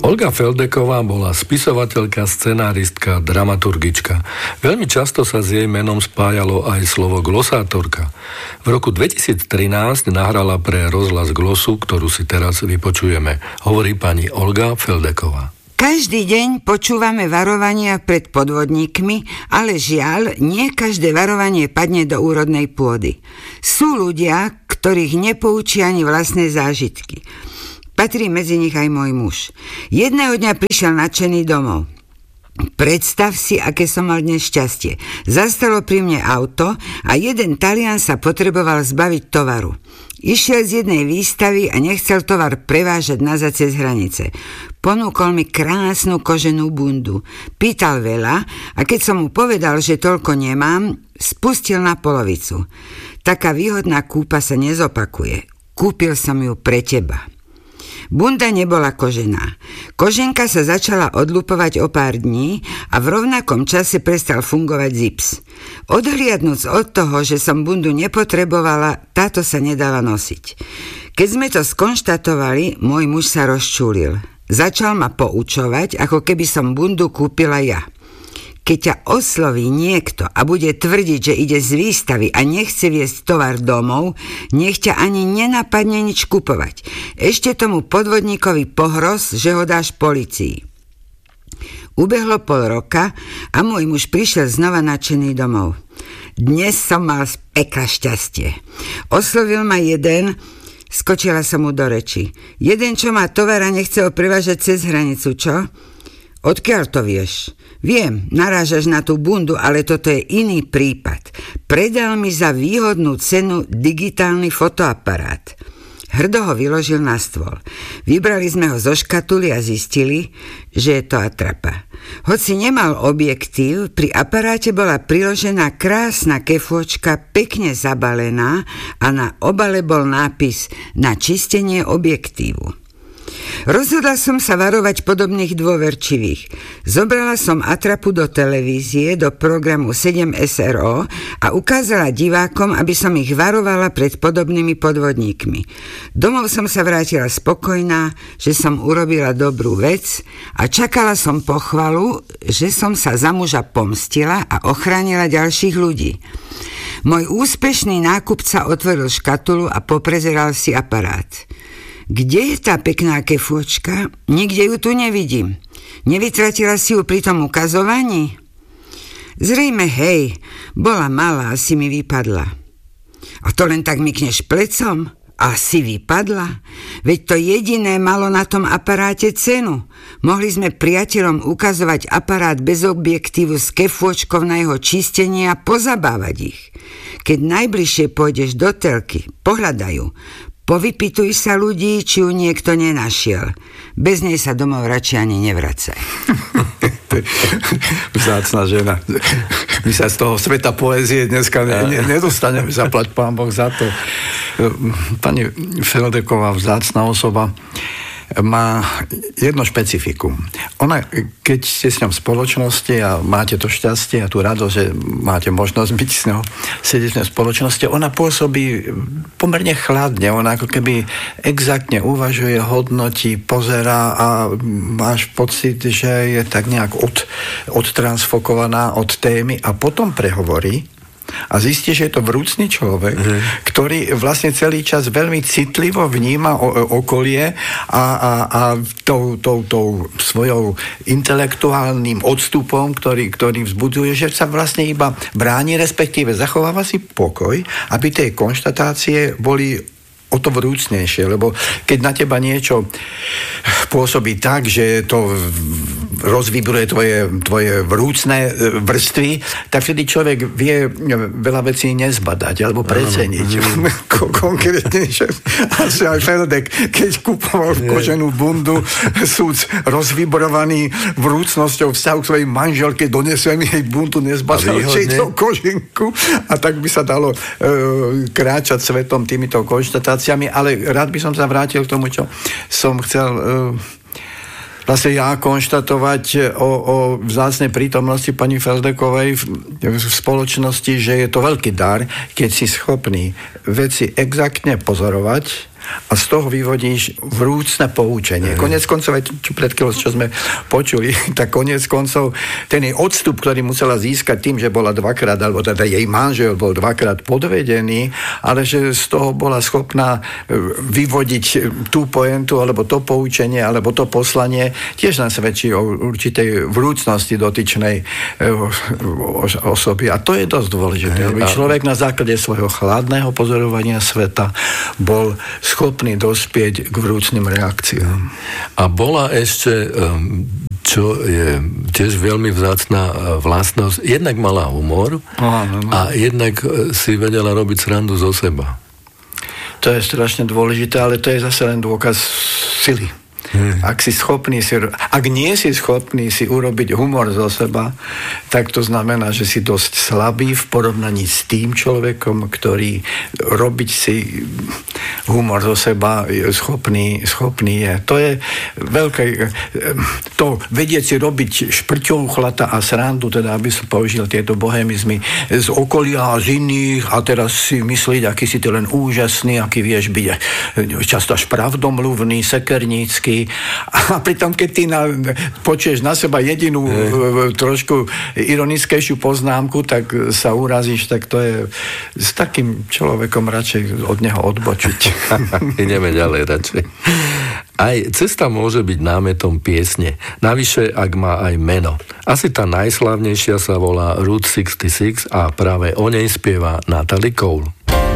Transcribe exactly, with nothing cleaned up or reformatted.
Olga Feldeková bola spisovateľka, scenáristka, dramaturgička. Veľmi často sa s jej menom spájalo aj slovo glosátorka. V roku dvetisíctrinásť nahrala pre rozhlas Glosu, ktorú si teraz vypočujeme. Hovorí pani Olga Feldeková. Každý deň počúvame varovania pred podvodníkmi, ale žiaľ, nie každé varovanie padne do úrodnej pôdy. Sú ľudia, ktorých nepoučia ani vlastné zážitky. Patrí medzi nich aj môj muž. Jedného dňa prišiel nadšený domov. Predstav si, aké som mal dnes šťastie. Zastalo pri mne auto a jeden Talian sa potreboval zbaviť tovaru. Išiel z jednej výstavy a nechcel tovar prevážať nazad cez hranice. Ponúkol mi krásnu koženú bundu. Pýtal veľa a keď som mu povedal, že toľko nemám, spustil na polovicu. Taká výhodná kúpa sa nezopakuje. Kúpil som ju pre teba. Bunda nebola kožená. Koženka sa začala odlupovať o pár dní a v rovnakom čase prestal fungovať zips. Odhliadnúc od toho, že som bundu nepotrebovala, táto sa nedala nosiť. Keď sme to skonštatovali, môj muž sa rozčúlil. Začal ma poučovať, ako keby som bundu kúpila ja. Keď ťa osloví niekto a bude tvrdiť, že ide z výstavy a nechce viesť tovar domov, nech ťa ani nenapadne nič kupovať. Ešte tomu podvodníkovi pohroz, že ho dáš polícii. Ubehlo pol roka a môj muž prišiel znova nadšený domov. Dnes som mal z pekla šťastie. Oslovil ma jeden, skočila som mu do reči. Jeden, čo má tovar a nechce ho prevážať cez hranicu, čo? Odkiaľ to vieš? Viem, narážaš na tú bundu, ale toto je iný prípad. Predal mi za výhodnú cenu digitálny fotoaparát. Hrdo ho vyložil na stôl. Vybrali sme ho zo škatuly a zistili, že je to atrapa. Hoci nemal objektív, pri aparáte bola priložená krásna kefôčka, pekne zabalená a na obale bol nápis na čistenie objektívu. Rozhodla som sa varovať podobných dôverčivých. Zobrala som atrapu do televízie, do programu sedem es er ó a ukázala divákom, aby som ich varovala pred podobnými podvodníkmi. Domov som sa vrátila spokojná, že som urobila dobrú vec a čakala som pochvalu, že som sa za muža pomstila a ochránila ďalších ľudí. Môj úspešný nákupca otvoril škatulu a poprezeral si aparát. Kde je tá pekná kefôčka? Nikde ju tu nevidím. Nevytratila si ju pri tom ukazovaní? Zrejme, hej, bola malá, asi mi vypadla. A to len tak mykneš plecom? Asi vypadla? Veď to jediné malo na tom aparáte cenu. Mohli sme priateľom ukazovať aparát bez objektívu s kefôčkou na jeho čistenie a pozabávať ich. Keď najbližšie pôjdeš do telky, pohľadajú. Povypituj sa ľudí, či ju niekto nenašiel. Bez nej sa domov radšej ani nevracaj. Vzácna žena. My sa z toho sveta poézie dneska ne, ne, nedostaneme, zaplať pán Boh za to. Pani Feldeková, vzácna osoba, má jedno špecifikum. Ona, keď ste s ňou v spoločnosti a máte to šťastie a tú radosť, že máte možnosť byť s ňou, sedieť s ňou v spoločnosti, ona pôsobí pomerne chladne, ona ako keby exaktne uvažuje, hodnotí, pozerá a máš pocit, že je tak nejak od, odtransfokovaná od témy a potom prehovorí a zistí, že je to vrúcný človek, mm. ktorý vlastne celý čas veľmi citlivo vníma o, okolie a, a, a tou, tou, tou svojou intelektuálnym odstupom, ktorý, ktorý vzbudzuje, že sa vlastne iba bráni, respektíve zachováva si pokoj, aby tie konštatácie boli o to vrúcnejšie, lebo keď na teba niečo pôsobí tak, že to rozvibruje tvoje, tvoje vrúcne vrstvy, tak vtedy človek vie veľa vecí nezbadať alebo preceniť. Konkrétnejšie. Asi aj Feldek, keď kupoval koženú bundu, súd rozvibrovaný vrúcnosťou vzťahu k svojej manželke, donesol mi jej bundu, nezbadal čejto koženku a tak by sa dalo uh, kráčať svetom týmito konštatáciami, ale rád by som sa vrátil k tomu, čo som chcel uh, vlastne ja konštatovať o, o vzácnej prítomnosti pani Feldekovej v, v spoločnosti, že je to veľký dar, keď si schopný veci exaktne pozorovať a z toho vyvodíš vrúcne poučenie. Mm. Konec koncov, čo pred chvíľou, čo sme počuli, tak konec koncov, ten jej odstup, ktorý musela získať tým, že bola dvakrát, alebo teda jej manžel bol dvakrát podvedený, ale že z toho bola schopná vyvodiť tú pointu, alebo to poučenie, alebo to poslanie, tiež nám svedčí o určitej vrúcnosti dotyčnej osoby. A to je dosť dôležité, aby človek na základe svojho chladného pozorovania sveta bol schopný dospieť k vrúcnym reakciám. A bola ešte, čo je tiež veľmi vzácna vlastnosť, jednak mala humor Aha, no, no. a jednak si vedela robiť srandu zo seba. To je strašne dôležité, ale to je zase len dôkaz sily. Hmm. Ak si schopný si, ak nie si schopný si urobiť humor zo seba, tak to znamená, že si dosť slabý v porovnaní s tým človekom, ktorý robiť si humor zo seba schopný, schopný je. To je veľké, to vedieť si robiť šprťov, chlata a srandu, teda aby som použil tieto bohemizmy z okolia a z iných a teraz si myslieť, aký si ty len úžasný, aký vieš byť často až pravdomluvný, sekernícky. A pritom, keď ty na, počuješ na seba jedinú e, trošku ironickejšiu poznámku, tak sa urazíš, tak to je s takým človekom radšej od neho odbočiť. Ideme ďalej radšej. Aj cesta môže byť námetom piesne. Navyše, ak má aj meno. Asi tá najslavnejšia sa volá Route šesťdesiatšesť a práve o nej spieva Natalie Cole.